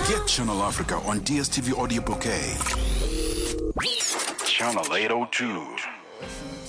Get Channel Africa on DSTV Audio Bouquet. Channel 802.